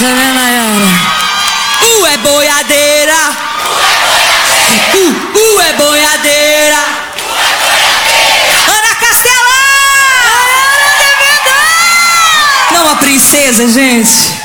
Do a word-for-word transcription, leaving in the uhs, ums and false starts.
né, Nayara? U é boiadeira. U, U é boiadeira. Ana Castela! Não, a princesa, gente.